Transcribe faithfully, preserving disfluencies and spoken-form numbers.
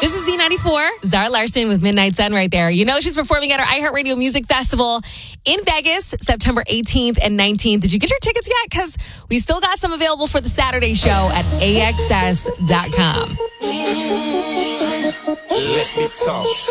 This is Z ninety-four. Zara Larson with Midnight Sun right there. You know she's performing at our iHeartRadio Music Festival in Vegas, September eighteenth and nineteenth. Did you get your tickets yet? Because we still got some available for the Saturday show at A X S dot com. Let me talk